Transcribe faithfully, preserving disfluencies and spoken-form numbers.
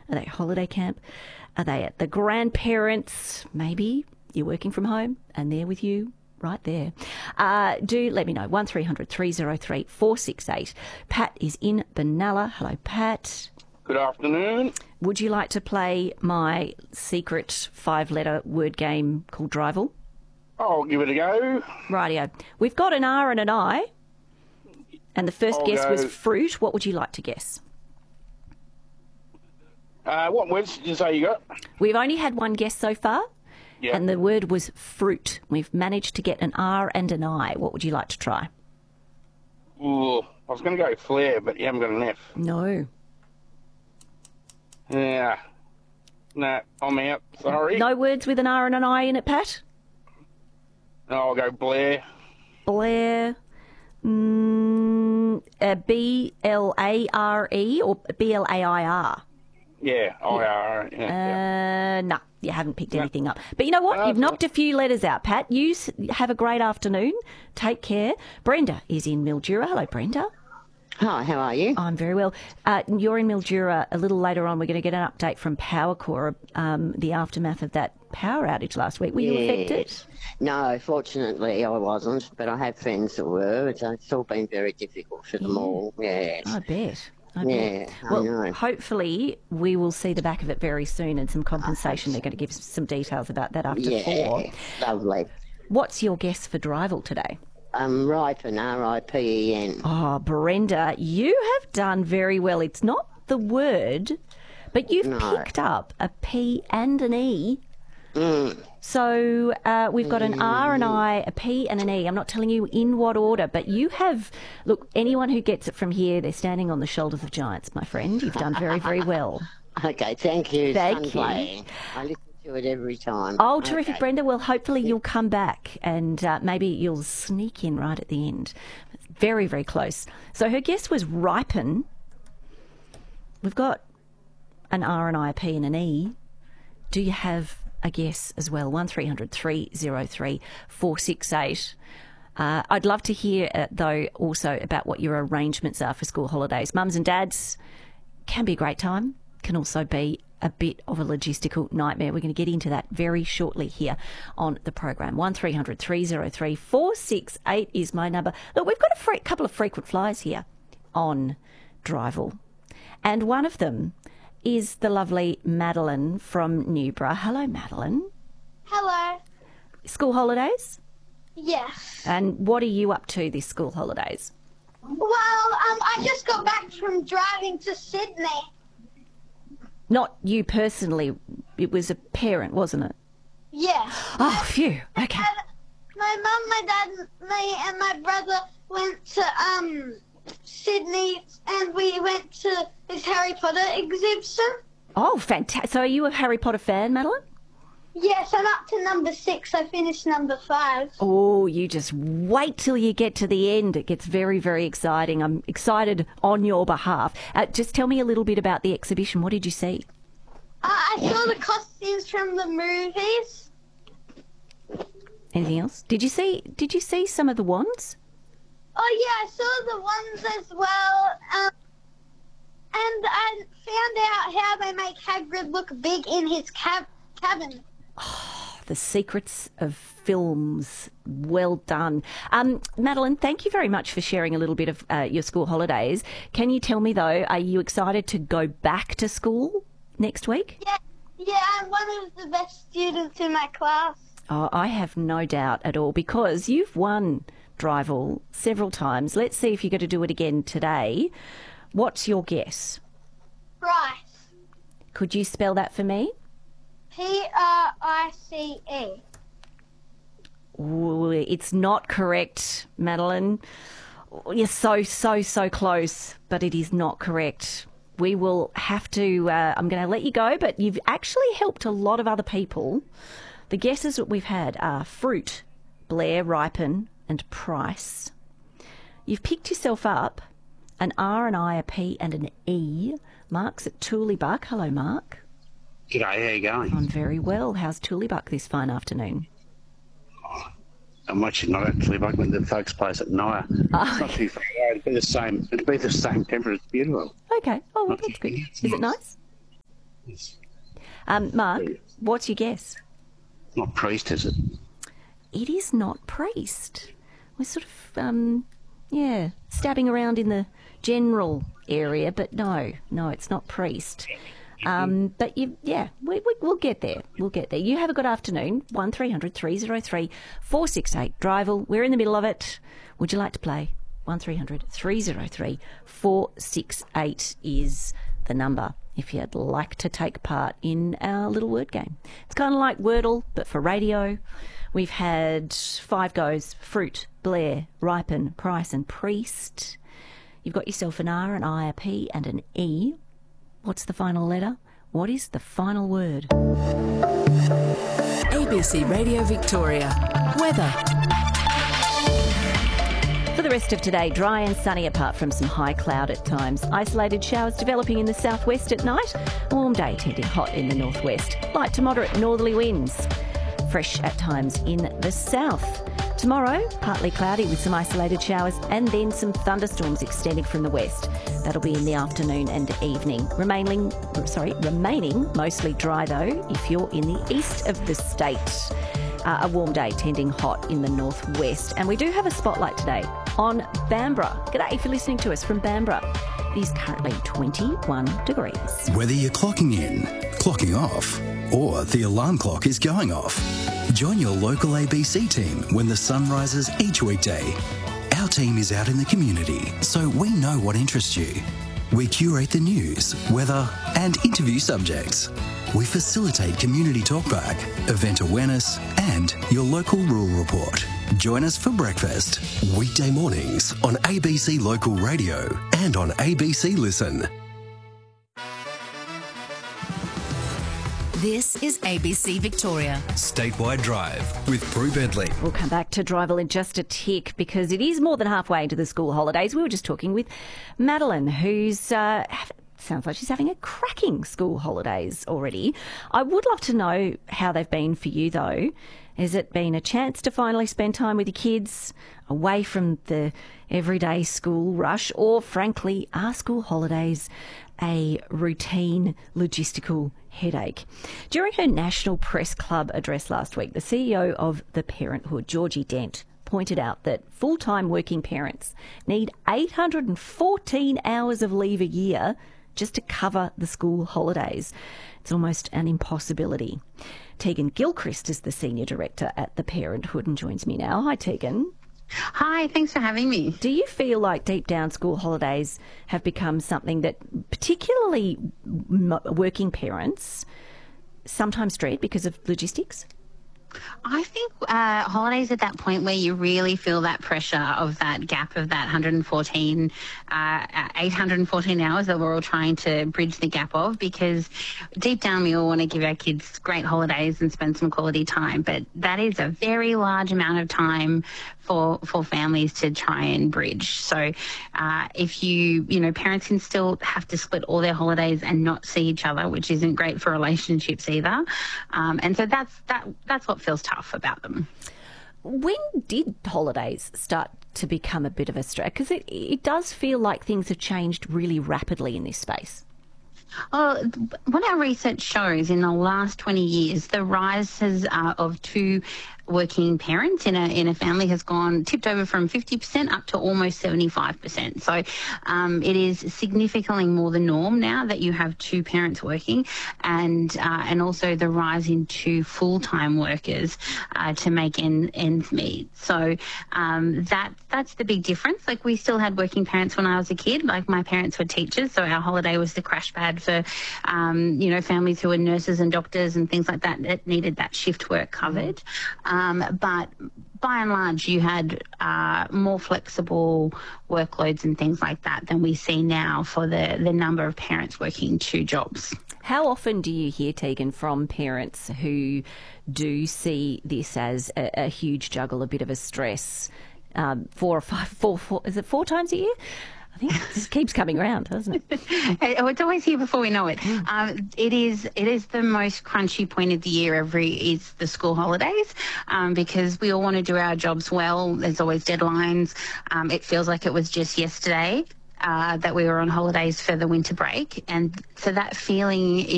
Are they at holiday camp? Are they at the grandparents? Maybe you're working from home and they're with you right there. Uh, do let me know. one three hundred three oh three four six eight. Pat is in Benalla. Hello, Pat. Good afternoon. Would you like to play my secret five-letter word game called Drival? I'll give it a go. Rightio. We've got an R and an I, and the first I'll guess go. was fruit. What would you like to guess? Uh, what words did you say you got? We've only had one guess so far, Yeah. and the word was fruit. We've managed to get an R and an I. What would you like to try? Ooh, I was going to go flare, but you haven't got an F. No. Yeah. No, I'm out. Sorry. No words with an R and an I in it, Pat? No, I'll go Blair. Blair. Mm, uh, B L A R E or B L A I R? Yeah, I R. Yeah, yeah. Uh, no, you haven't picked anything up. But you know what? No, You've that's knocked a few letters out, Pat. You s- have a great afternoon. Take care. Brenda is in Mildura. Hello, Brenda. Hi, how are you? I'm very well. Uh, you're in Mildura. A little later on, we're going to get an update from Powercore, um, the aftermath of that power outage last week. Were you affected? Yes. No, fortunately I wasn't, but I have friends that were. It's, it's all been very difficult for them all. Yes. I bet. I Yeah, bet. I Well, know. hopefully we will see the back of it very soon and some compensation. They're going to give us some details about that after Yeah, four. lovely. What's your guess for Drival today? Um, Ripen, R I P E N. Oh, Brenda, you have done very well. It's not the word, but you've No. picked up a P and an E. Mm. So uh, we've got an R, an I, a P and an E. I'm not telling you in what order, but you have... Look, anyone who gets it from here, they're standing on the shoulders of giants, my friend. You've done very, very well. Okay, thank you. Thank Fun you. playing. I listen to it every time. Oh, terrific, Okay. Brenda. Well, hopefully you'll come back and uh, maybe you'll sneak in right at the end. Very, very close. So her guess was ripen. We've got an R, an I, a P and an E. Do you have a guess as well? one three hundred three oh three four six eight. Uh, I'd love to hear, uh, though, also about what your arrangements are for school holidays. Mums and dads, can be a great time, can also be a bit of a logistical nightmare. We're going to get into that very shortly here on the program. one three hundred three oh three four six eight is my number. Look, we've got a fre- couple of frequent flyers here on Drival, and one of them is the lovely Madeline from Newborough. Hello, Madeline. Hello. School holidays? Yes. And what are you up to this school holidays? Well, um, I just got back from driving to Sydney. Not you personally. It was a parent, wasn't it? Yeah. Oh, phew. Okay. And my mum, my dad, me, and my brother went to um Sydney, and we went to this Harry Potter exhibition. Oh, fantastic. So are you a Harry Potter fan, Madeline? Yes, I'm up to number six. I finished number five. Oh, you just wait till you get to the end. It gets very, very exciting. I'm excited on your behalf. Uh, just tell me a little bit about the exhibition. What did you see? Uh, I saw the costumes from the movies. Anything else? Did you see? Did you see some of the wands? Oh yeah, I saw the ones as well. Um, and I found out how they make Hagrid look big in his cab- cabin. The secrets of films. Well done. Um, Madeline, thank you very much for sharing a little bit of uh, your school holidays. Can you tell me, though, are you excited to go back to school next week? Yeah, yeah, I'm one of the best students in my class. Oh, I have no doubt at all, because you've won Drival several times. Let's see if you're going to do it again today. What's your guess? Rice. Could you spell that for me? P R I C E. Ooh, it's not correct, Madeline. You're so, so, so close, but it is not correct. We will have to, uh, I'm going to let you go, but you've actually helped a lot of other people. The guesses that we've had are fruit, Blair, ripen, and price. You've picked yourself up an R, an I, a P, and an E. Mark's at Tooleybuck. Hello, Mark. G'day, how you going? I'm very well. How's Tooleybuck this fine afternoon? I'm actually not actually back when the folks' place at Naya. It's not too far away. It'd be the same. It'd be the same temperature. It's beautiful. Okay. Oh, well, Not that's too good. bad. Is it nice? It's Um, Mark, what's your guess? not priest, is it? It is not priest. We're sort of, um, yeah, stabbing around in the general area, but no, no, it's not priest. Um, but you, yeah, we, we, we'll get there. We'll get there. You have a good afternoon. one three hundred three oh three four six eight. Drival. We're in the middle of it. Would you like to play? one three hundred three oh three four six eight is the number if you'd like to take part in our little word game. It's kind of like Wordle, but for radio. We've had five goes: fruit, Blair, ripen, price and priest. You've got yourself an R, an I, a P and an E. What's the final letter? What is the final word? A B C Radio Victoria. Weather. For the rest of today, dry and sunny apart from some high cloud at times. Isolated showers developing in the southwest at night. A warm day tending hot in the northwest. Light to moderate northerly winds. Fresh at times in the south. Tomorrow, partly cloudy with some isolated showers and then some thunderstorms extending from the west. That'll be in the afternoon and evening. Remaining, sorry, remaining mostly dry though if you're in the east of the state. Uh, a warm day tending hot in the northwest. And we do have a spotlight today on Bambara. G'day if you're listening to us from Bambara. It is currently twenty-one degrees. Whether you're clocking in, clocking off, or the alarm clock is going off, join your local A B C team when the sun rises each weekday. Our team is out in the community, so we know what interests you. We curate the news, weather, and interview subjects. We facilitate community talkback, event awareness, and your local rural report. Join us for breakfast. Weekday mornings on A B C Local Radio and on A B C Listen. This is A B C Victoria. Statewide Drive with Prue Bentley. We'll come back to Drival in just a tick because it is more than halfway into the school holidays. We were just talking with Madeline, who's uh, sounds like she's having a cracking school holidays already. I would love to know how they've been for you, though. Has it been a chance to finally spend time with your kids away from the everyday school rush, or frankly, are school holidays a routine logistical headache? During her National Press Club address last week, the C E O of The Parenthood, Georgie Dent, pointed out that full-time working parents need eight hundred fourteen hours of leave a year just to cover the school holidays. It's almost an impossibility. Tegan Gilchrist is the Senior Director at The Parenthood and joins me now. Hi, Tegan. Hi, thanks for having me. Do you feel like deep down school holidays have become something that particularly m- working parents sometimes dread because of logistics? I think uh, holidays at that point where you really feel that pressure of that gap of that one hundred fourteen, uh, eight hundred fourteen hours that we're all trying to bridge the gap of, because deep down we all want to give our kids great holidays and spend some quality time, but that is a very large amount of time for for families to try and bridge. So uh, if you, you know, parents can still have to split all their holidays and not see each other, which isn't great for relationships either. Um, and so that's that that's what feels tough about them. When did holidays start to become a bit of a stress? Because it, it does feel like things have changed really rapidly in this space. Oh, what our research shows in the last twenty years, the rise has, uh, of two working parents in a in a family has gone tipped over from fifty percent up to almost seventy-five percent. So um, it is significantly more the norm now that you have two parents working, and uh, and also the rise into full-time workers uh, to make end, ends meet. So um, that that's the big difference. Like, we still had working parents when I was a kid. Like, my parents were teachers, so our holiday was the crash pad for um, you know families who were nurses and doctors and things like that that needed that shift work covered. Um, Um, but by and large, you had uh, more flexible workloads and things like that than we see now for the, the number of parents working two jobs. How often do you hear, Tegan, from parents who do see this as a, a huge juggle, a bit of a stress, um, four or five, four, four, is it four times a year? I think it just keeps coming around, doesn't it? Oh, it's always here before we know it. Um, it is it is the most crunchy point of the year every is the school holidays, um, because we all want to do our jobs well. There's always deadlines. Um, it feels like it was just yesterday uh, that we were on holidays for the winter break. And so that feeling